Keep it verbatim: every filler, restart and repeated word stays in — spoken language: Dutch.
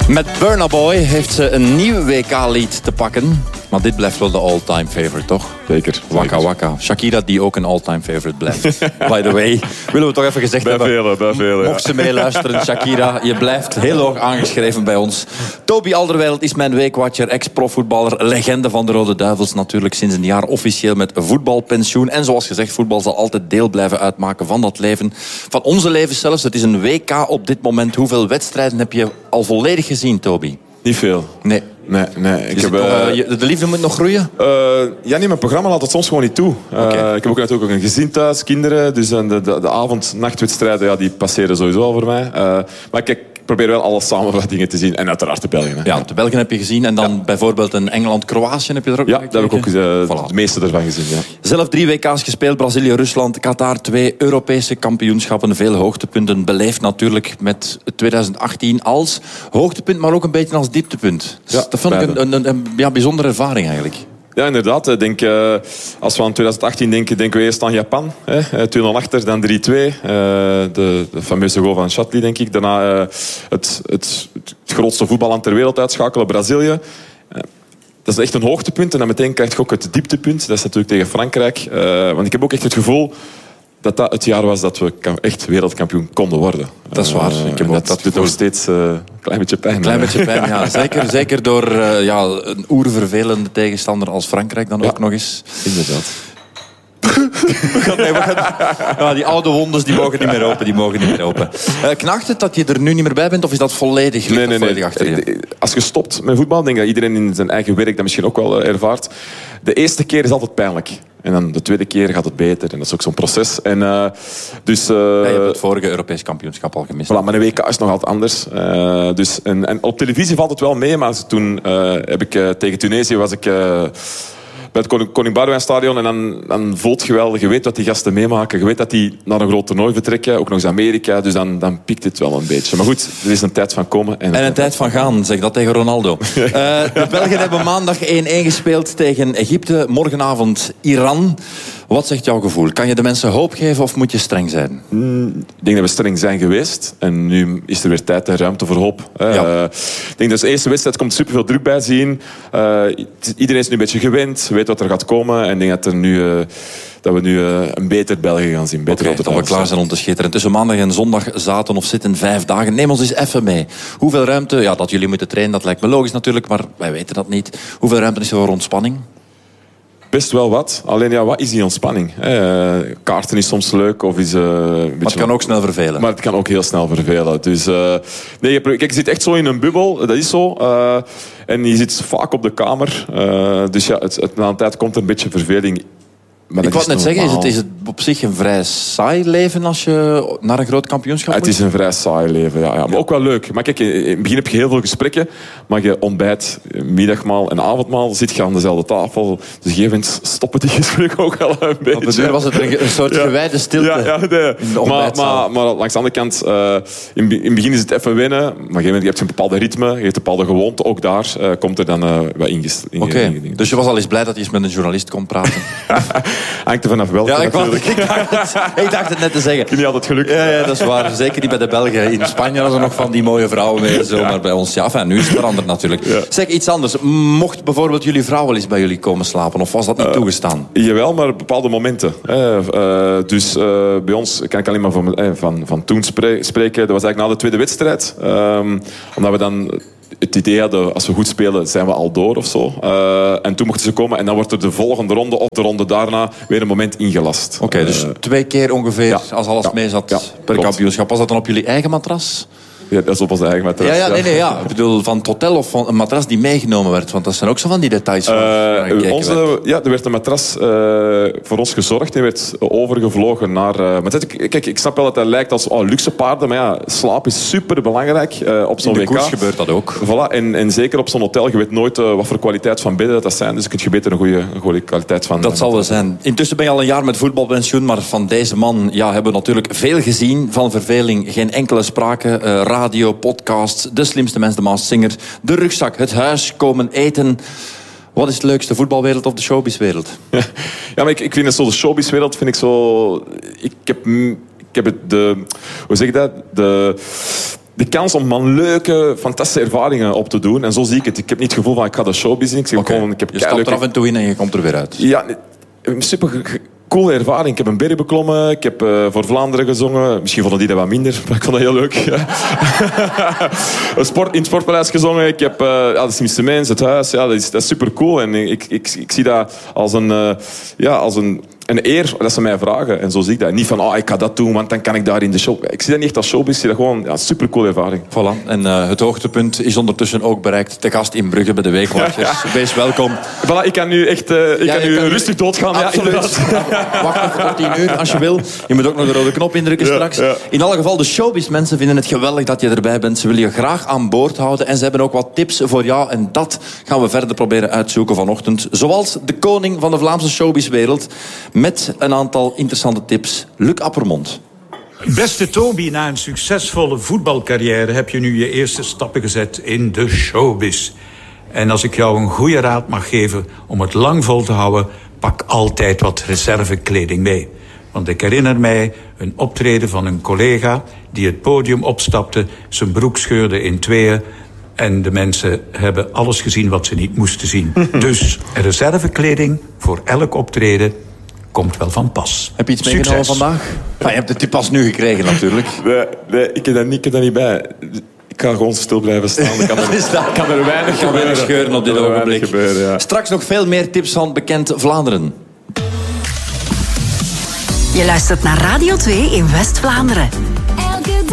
Met Burna Boy heeft ze een nieuw W K-lied te pakken. Maar dit blijft wel de all-time favorite, toch? Zeker. Waka Waka. Shakira, die ook een all-time favorite blijft. By the way, willen we toch even gezegd bij hebben. Vele, bij vele, Mocht ze meeluisteren, Shakira, je blijft heel hoog aangeschreven bij ons. Toby Alderweireld is mijn weekwatcher, ex-profvoetballer, legende van de Rode Duivels. Natuurlijk sinds een jaar officieel met voetbalpensioen. En zoals gezegd, voetbal zal altijd deel blijven uitmaken van dat leven. Van onze leven zelfs. Het is een W K op dit moment. Hoeveel wedstrijden heb je al volledig gezien, Toby? Niet veel. Nee. Nee, nee. Ik heb, nog, uh, uh, de liefde moet nog groeien? Uh, ja, nee, mijn programma laat het soms gewoon niet toe. Uh, okay. Ik heb ook natuurlijk ook een gezin thuis, kinderen. Dus de, de, de avond-nachtwedstrijden, ja, die passeren sowieso al voor mij. Uh, maar kijk, ik probeer wel alles samen wat dingen te zien. En uiteraard de Belgen. Hè. Ja, de Belgen heb je gezien. En dan ja. bijvoorbeeld een Engeland-Kroatië heb je er ook Ja, daar heb ik ook uh, voilà. de meeste ervan gezien. Ja. Zelf drie W K's gespeeld. Brazilië, Rusland, Qatar. Twee Europese kampioenschappen. Veel hoogtepunten beleefd natuurlijk met twintig achttien als hoogtepunt, maar ook een beetje als dieptepunt. Dus ja, dat vond ik een, een, een, een ja, bijzondere ervaring eigenlijk. Ja, inderdaad. Ik denk, uh, als we aan twintig achttien denken, denken we eerst aan Japan. Hè. twee nul achter, dan drie twee. Uh, de, de fameuze goal van Shatley, denk ik. Daarna uh, het, het, het grootste voetballand ter wereld uitschakelen, Brazilië. Uh, dat is echt een hoogtepunt. En dan meteen krijg je ook het dieptepunt. Dat is natuurlijk tegen Frankrijk. Uh, want ik heb ook echt het gevoel dat dat het jaar was dat we echt wereldkampioen konden worden. Dat is waar. Uh, ik heb dat dat doet nog steeds uh, een klein beetje pijn. Een klein beetje pijn, ja. Zeker, zeker door uh, ja, een oervervelende tegenstander als Frankrijk dan ja, ook nog eens. Inderdaad. we gaan, nee, we gaan, ja, die oude wondes die mogen niet meer open. Die mogen niet meer open. Uh, knaagt het dat je er nu niet meer bij bent? Of is dat volledig, nee, nee, volledig nee. achter je? Als je stopt met voetbal, denk ik dat iedereen in zijn eigen werk dat misschien ook wel ervaart. De eerste keer is altijd pijnlijk. En dan de tweede keer gaat het beter. En dat is ook zo'n proces. En, uh, dus, uh, ja, je hebt het vorige Europees kampioenschap al gemist. Voilà, maar een W K is nog altijd anders. Uh, dus, en, en op televisie valt het wel mee. Maar toen uh, heb ik uh, tegen Tunesië was ik... Uh, bij het Koning, Koning Boudewijn Stadion. En dan, dan voelt je wel, je weet wat die gasten meemaken. Je weet dat die naar een groot toernooi vertrekken. Ook nog eens Amerika. Dus dan, dan piekt het wel een beetje. Maar goed, er is een tijd van komen. En, en een tijd van gaan, zeg dat tegen Ronaldo. uh, de Belgen hebben maandag één één gespeeld tegen Egypte. Morgenavond Iran. Wat zegt jouw gevoel? Kan je de mensen hoop geven of moet je streng zijn? Mm, ik denk dat we streng zijn geweest. En nu is er weer tijd en ruimte voor hoop. Ja. Uh, ik denk dat de eerste wedstrijd komt superveel druk bij zien. Uh, iedereen is nu een beetje gewend. Weet wat er gaat komen. En ik denk dat, er nu, uh, dat we nu uh, een beter België gaan zien. Beter okay, dat we klaar zijn om te schitteren. Tussen maandag en zondag zaten of zitten vijf dagen. Neem ons eens even mee. Hoeveel ruimte... Ja, dat jullie moeten trainen, dat lijkt me logisch natuurlijk. Maar wij weten dat niet. Hoeveel ruimte is er voor ontspanning? Best wel wat. Alleen ja, wat is die ontspanning? Eh, kaarten is soms leuk. Of is, uh, een beetje maar het kan ook snel vervelen. Maar het kan ook heel snel vervelen. Dus, uh, nee, je, kijk, je zit echt zo in een bubbel. Dat is zo. Uh, en je zit vaak op de kamer. Uh, dus ja, het, het, na een tijd komt er een beetje verveling. Maar ik wou net zeggen, is het, is het op zich een vrij saai leven als je naar een groot kampioenschap moet? Het is een vrij saai leven, ja, ja. Maar ook wel leuk. Maar kijk, in het begin heb je heel veel gesprekken. Maar je ontbijt, middagmaal en avondmaal zit je aan dezelfde tafel. Dus op een gegeven moment stoppen die gesprekken ook al een beetje. Op de deur was het een, een soort ja. gewijde stilte. Ja, ja, nee. maar, maar, maar langs de andere kant, uh, in, in het begin is het even wennen. Maar op een gegeven moment je hebt een bepaalde ritme, je hebt een bepaalde gewoonte. Ook daar uh, komt er dan uh, wat ingest. Oké, okay. Dus je was al eens blij dat je eens met een journalist kon praten? Hangt er vanaf welke, ja, ik, wou, ik, dacht het, ik dacht het net te zeggen. Ik heb niet altijd geluk. Ja, ja, dat is waar. Zeker niet bij de Belgen. In Spanje hadden ze nog van die mooie vrouwen mee. Zo, ja. Maar bij ons, ja, enfin, nu is het veranderd natuurlijk. Ja. Zeg, iets anders. Mocht bijvoorbeeld jullie vrouw wel eens bij jullie komen slapen? Of was dat niet uh, toegestaan? Jawel, maar bepaalde momenten. Uh, uh, dus uh, bij ons kan ik alleen maar van, uh, van, van toen spre- spreken. Dat was eigenlijk na de tweede wedstrijd. Um, omdat we dan... Het idee hadden, als we goed spelen, zijn we al door of zo. Uh, en toen mochten ze komen en dan wordt er de volgende ronde of de ronde daarna weer een moment ingelast. Oké, okay, dus uh, twee keer ongeveer, ja, als alles ja, mee zat ja, per klopt. kampioenschap. Was dat dan op jullie eigen matras? Ja, dat is op onze eigen matras. Ja, ja, nee, nee, ja. Ik bedoel, van het hotel of van een matras die meegenomen werd. Want dat zijn ook zo van die details. Van uh, onze, ja, er werd een matras uh, voor ons gezorgd. Die werd overgevlogen naar... Uh, maar kijk, ik snap wel dat dat lijkt als oh, luxe paarden. Maar ja, slaap is super belangrijk uh, op zo'n W K. In de koers gebeurt dat ook. Voilà, en, en zeker op zo'n hotel. Je weet nooit uh, wat voor kwaliteit van bedden dat, dat zijn. Dus kun je beter een goede, een goede kwaliteit van... Dat uh, zal wel zijn. Intussen ben je al een jaar met voetbalpensioen. Maar van deze man ja, hebben we natuurlijk veel gezien. Van verveling geen enkele sprake. Uh, radio, podcast. De slimste mens, de Masked Singer, de rugzak, het huis, komen eten. Wat is het leukste, voetbalwereld of de showbizwereld? Ja, maar ik, ik vind het zo, de showbizwereld vind ik zo... Ik heb, ik heb het de... Hoe zeg ik dat? De... de kans om man leuke, fantastische ervaringen op te doen. En zo zie ik het. Ik heb niet het gevoel van ik ga de showbiz in. Ik zeg okay. gewoon, ik heb je stapt er af en toe in en je komt er weer uit. Ja, een super coole ervaring. Ik heb een berg beklommen. Ik heb uh, voor Vlaanderen gezongen. Misschien vonden die dat wat minder, maar ik vond dat heel leuk. Ja. Sport, in het Sportpaleis gezongen. Ik heb uh, ja, de slimste mens, het huis. Ja, dat is, dat is super cool. En ik, ik, ik zie dat als een, uh, ja, als een, een eer dat ze mij vragen. En zo zie ik dat. Niet van, oh, ik ga dat doen, want dan kan ik daar in de show. Ik zie dat niet echt als showbiz. Ik zie dat gewoon ja, een super coole ervaring. Voilà. En uh, het hoogtepunt is ondertussen ook bereikt. Te gast in Brugge bij de Weekwatchers. Ja. Wees welkom. Voilà, ik kan nu echt uh, ik ja, kan nu kan rustig doodgaan. Absoluut. Ja, wacht nog voor tien uur als je wil. Je moet ook nog de rode knop indrukken ja, straks. Ja. In alle geval, de showbiz-mensen vinden het geweldig dat je erbij bent. Ze willen je graag aan boord houden. En ze hebben ook wat tips voor jou. En dat gaan we verder proberen uitzoeken vanochtend. Zoals de koning van de Vlaamse showbizwereld. Met een aantal interessante tips. Luc Appermond. Beste Toby, na een succesvolle voetbalcarrière heb je nu je eerste stappen gezet in de showbiz. En als ik jou een goede raad mag geven om het lang vol te houden, pak altijd wat reservekleding mee. Want ik herinner mij een optreden van een collega die het podium opstapte, zijn broek scheurde in tweeën en de mensen hebben alles gezien wat ze niet moesten zien. Dus reservekleding voor elk optreden komt wel van pas. Heb je iets meegenomen vandaag? Ah, je hebt het pas nu gekregen natuurlijk. Nee, nee ik, heb dat niet, ik heb dat niet bij. Ik ga gewoon stil blijven staan. Ik kan er, is dat? kan er weinig kan gebeuren. scheuren op dit ogenblik. Gebeuren, ja. Straks nog veel meer tips van Bekend Vlaanderen. Je luistert naar Radio twee in West-Vlaanderen.